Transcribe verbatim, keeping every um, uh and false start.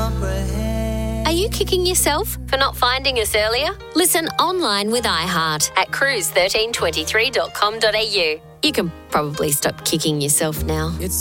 comprehend. Are you kicking yourself for not finding us earlier? Listen online with iHeart at cruise one three two three dot com dot a u. You can probably stop kicking yourself now. It's